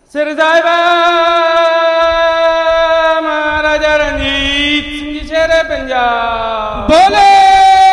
ਸਿਰ ਸਾਹਿਬਾ ਮਹਾਰਾਜਾ ਰਣਜੀਤ ਸਿੰਘ ਜੀ ਸ਼ੇਰੇ ਪੰਜਾਬ। ਬੋਲੇ